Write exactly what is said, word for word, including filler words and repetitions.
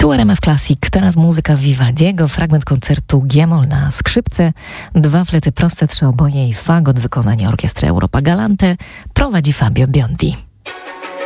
Tu R M F Classic, teraz muzyka Vivaldiego, fragment koncertu G-moll na skrzypce, dwa flety proste, trzy oboje i fagot, wykonanie orkiestry Europa Galante, prowadzi Fabio Biondi.